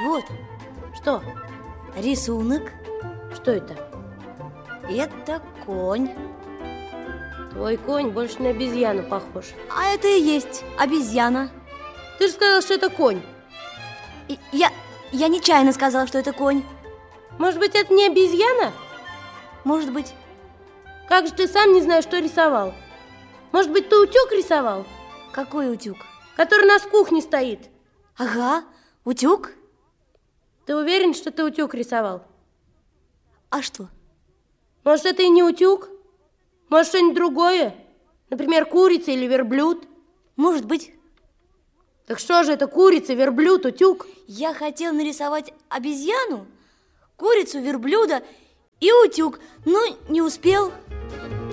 Вот, Что? рисунок. Что это? Это конь. Твой конь больше на обезьяну похож. А это и есть обезьяна. Ты же сказал, что это конь. Я нечаянно сказала, что это конь. Может быть, это не обезьяна? Может быть. Как же ты сам не знаешь, что рисовал? Может быть, ты утюг рисовал? Какой утюг? Который у нас в кухне стоит. Ага, утюг. Ты уверен, что ты утюг рисовал? А что? Может, это и не утюг? Может, что-нибудь другое? Например, курица или верблюд? Может быть. Так что же это курица, верблюд, утюг? Я хотел нарисовать обезьяну, курицу, верблюда и утюг, но не успел.